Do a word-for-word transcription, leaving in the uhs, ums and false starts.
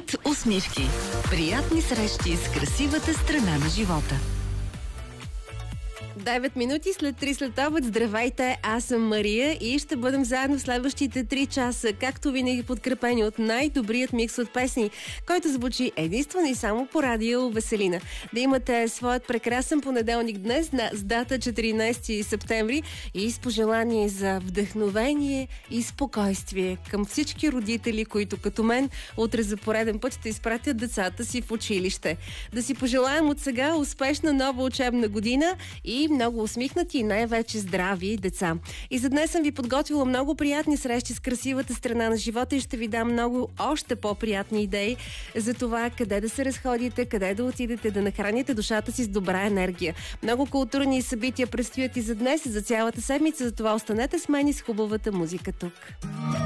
пет усмивки. Приятни срещи с красивата страна на живота. девет минути след три след обед. Здравейте, аз съм Мария и ще бъдем заедно в следващите три часа, както винаги подкрепени от най-добрият микс от песни, който звучи единствено и само по радио Веселина. Да имате своят прекрасен понеделник днес с дата четиринайсети септември и с пожелание за вдъхновение и спокойствие към всички родители, които като мен утре за пореден път ще изпратят децата си в училище. Да си пожелаем от сега успешна нова учебна година и много усмихнати и най-вече здрави деца. И за днес съм ви подготвила много приятни срещи с красивата страна на живота и ще ви дам много още по-приятни идеи за това къде да се разходите, къде да отидете, да нахраните душата си с добра енергия. Много културни събития предстоят и за днес и за цялата седмица, затова останете с мен и с хубавата музика тук.